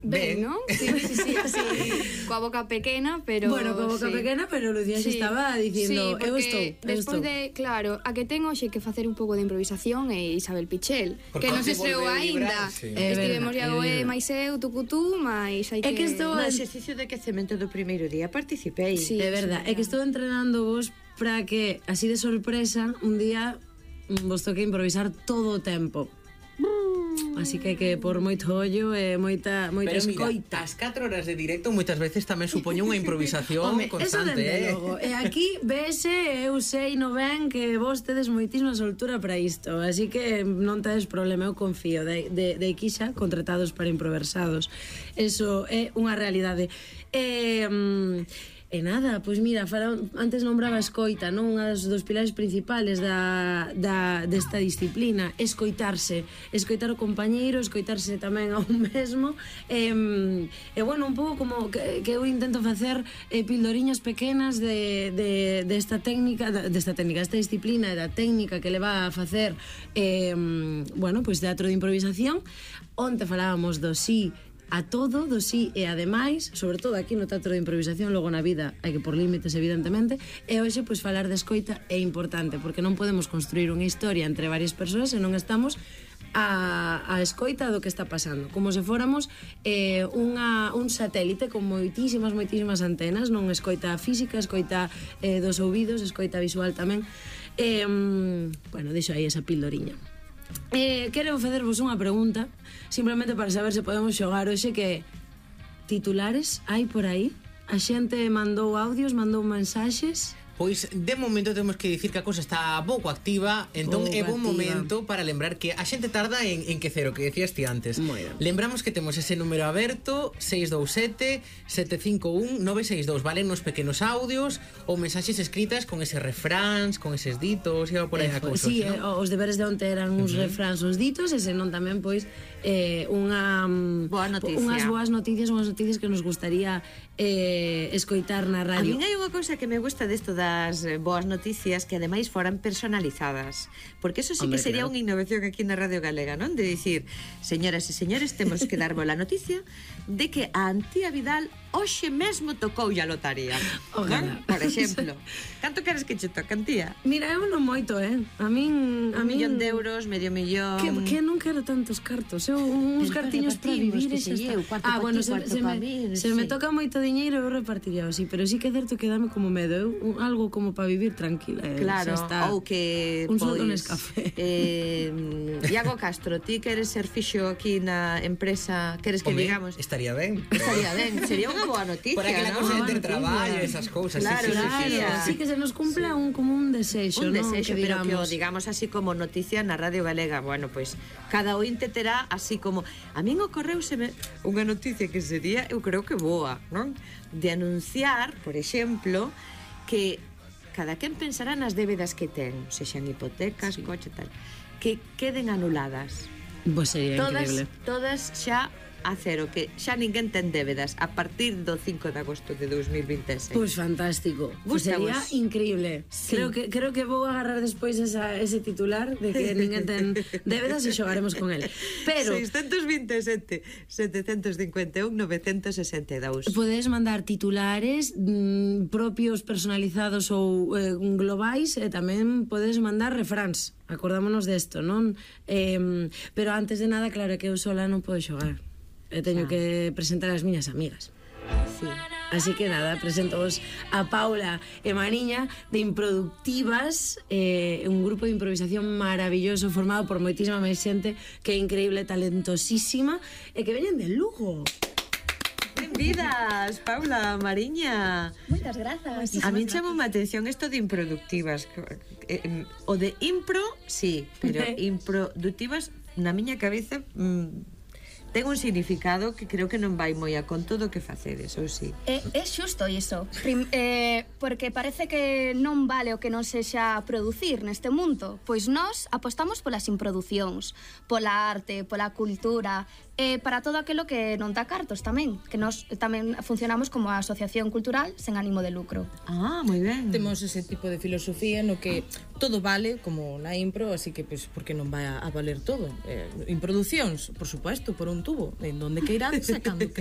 Ben, non? Sí, así, coa boca pequena, pero... Bueno, coa boca pequena, pero Lucía xa estaba dicindo, eu estou. Despois de, claro, a que ten hoxe que facer un pouco de improvisación é Isabel Pichel, que non se estreou aínda. Estivemos Iago e máis eu, Tucutú, máis hai que... É que estou no exercicio de quecemento do primeiro día, participei. Sí, é verdad, é que estou entrenando vos para que, así de sorpresa, un día vos toque improvisar todo o tempo. Así que por moito ollo e moita escoita. As 4 horas de directo moitas veces tamén supoñen unha improvisación constante, logo. E aquí vese, eu sei no ben que vos tedes moitísima soltura para isto, así que non tedes problema, eu confío de Iquixa contratados para improvisados. Eso é unha realidade. E nada, pois mira, antes nombraba a escoita, non? Unha dos pilares principales desta disciplina, escoitarse, escoitar o compañeiro, escoitarse tamén ao mesmo, e bueno, un pouco como que eu intento facer pildoriñas pequenas desta disciplina e da técnica que le va a facer bueno, pois teatro de improvisación, onte falábamos do sí a todo, do sí e ademais, sobre todo aquí no teatro de improvisación, logo na vida hai que por límites evidentemente, e hoxe pois falar de escoita é importante, porque non podemos construir unha historia entre varias persoas se non estamos a escoita do que está pasando, como se fóramos un satélite con moitísimas antenas, non escoita física, escoita dos ouvidos, escoita visual tamén. Bueno, deixo aí esa pildoriña. Quero facervos unha pregunta simplemente para saber se podemos xogar hoxe, que titulares hai por aí? A xente mandou audios, mandou mensaxes? Pois, de momento, temos que dicir que a cousa está pouco activa, entón é bon momento para lembrar que a xente tarda en quecer, o que decías ti antes. Lembramos que temos ese número aberto, 627-751-962, valen nos pequenos audios ou mensaxes escritas con eses refráns, con eses ditos, e por aí a cousa. Sí, os deberes de onte eran uns refráns, uns ditos, e senón tamén, pois, unhas boas noticias, unhas noticias que nos gustaría escoitar na radio. A min hai unha cousa que me gusta desto das boas noticias, que ademais foran personalizadas, porque eso sí que sería unha innovación aquí na Radio Galega, non? De dicir, señoras e señores, temos que darvos a noticia de que a Antía Vidal hoxe mesmo tocou a lotaría. Por exemplo, canto queres que che toque, Antía? Mira, eu non moito, a min un millón de euros, medio millón. Que non quero tantos cartos, eu uns cartiños para vivir e xa está. Bueno, se me toca moito diñeiro eu repartiría así, pero sí que é certo que dame como medo, eu algo como para vivir tranquila, claro, xa está. Ou que un soldo Nescafé. Iago Castro, ti queres ser fixo aquí na empresa, queres que digamos? Estaría ben, sería unha boa noticia, por aquela cousa de ter traballo, esas cousas. Claro, sí que se nos cumpla como un desexo, un desexo, pero que o digamos así como noticia na Radio Galega. Bueno, pois cada ointe terá así como, a min ocorreuseme unha noticia que sería, eu creo que boa, non? De anunciar, por exemplo, que cada quen pensará nas débedas que ten, sexan hipotecas, coche, tal, que queden anuladas. Pois sería increíble. Todas xa a cero, que xa ninguén ten débedas a partir do 5 de agosto de 2026. Pois fantástico, sería increíble. Sí. Creo que vou agarrar despois ese titular de que ninguén ten débedas e xogaremos con el. Pero 627-751-962. Podes mandar titulares propios, personalizados ou globais, e tamén podes mandar refráns. Acordámonos desto, non? Pero antes de nada, claro, que eu sola non podo xogar. Teño que presentar as miñas amigas. Sí. Así que nada, presento-vos a Paula e Mariña de Improductivas, un grupo de improvisación maravilloso formado por moitísima máis xente que é increíble, talentosísima e que veñen de Lugo. Benvidas, Paula, Mariña. Moitas grazas. A min chamou a atención isto de improductivas. O de impro, sí, pero improductivas na miña cabeza ten un significado que creo que non vai moi a conto do que facedes, ou si? É xusto iso, porque parece que non vale o que non sexa producir neste mundo, pois nós apostamos polas improducións, pola arte, pola cultura, para todo aquilo que non dá cartos tamén, que nós tamén funcionamos como a asociación cultural sen ánimo de lucro. Moi ben. Temos ese tipo de filosofía no que todo vale como na impro, así que pois por que non vai a valer todo? En producións, por supuesto, por un tubo, en donde queirades e cando